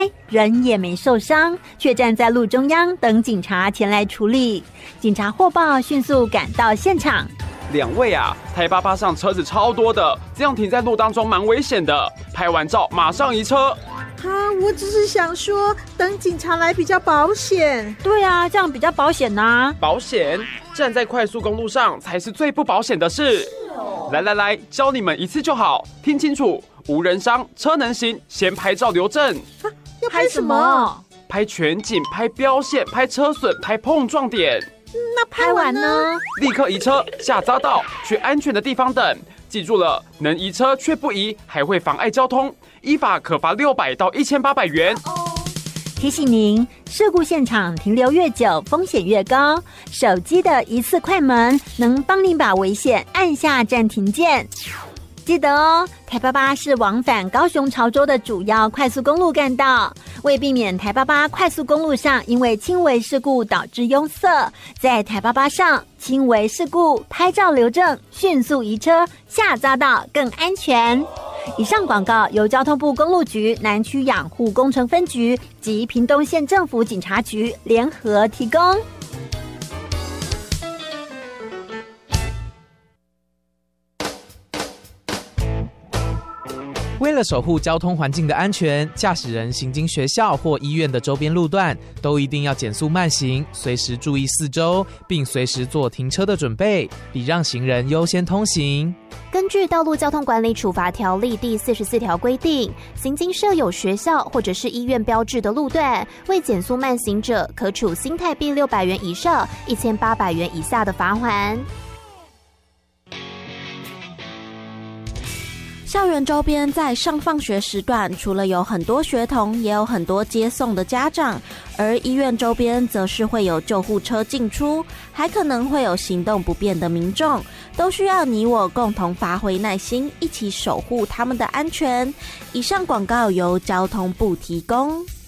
人也没受伤，却站在路中央等警察前来处理。警察获报，迅速赶到现场。 2位啊，台88上车子超多的，这样停在路当中蛮危险的。拍完照马上移车。 我只是想说，等警察来比较保险。 对啊，这样比较保险啊。 保险？站在快速公路上才是最不保险的事。来，教你们一次就好，听清楚。无人伤，车能行，先拍照留证。 要拍什么？ 拍全景，拍标线，拍车损，拍碰撞点。 那拍完呢？ 立刻移车下匝道，去安全的地方等。记住了，能移车却不移，还会妨碍交通，依法可罚600到1800元。 提醒您，事故现场停留越久，风险越高。手机的一次快门能帮您把危险按下暂停键。记得哦，台88是往返高雄潮州的主要快速公路干道。为避免台88快速公路上因为轻微事故导致拥塞，在台88上轻微事故拍照留证，迅速移车下匝道更安全。以上广告由交通部公路局南区养护工程分局及屏东县政府警察局联合提供。 为了守护交通环境的安全，驾驶人行经学校或医院的周边路段，都一定要减速慢行，随时注意四周，并随时做停车的准备，礼让行人优先通行。 根据《道路交通管理处罚条例》第44条规定，行经设有学校或者是医院标志的路段，为减速慢行者，可处新台币600元以上1800元以下的罚锾。 校园周边在上放学时段，除了有很多学童，也有很多接送的家长，而医院周边则是会有救护车进出，还可能会有行动不便的民众，都需要你我共同发挥耐心，一起守护他们的安全。以上广告由交通部提供。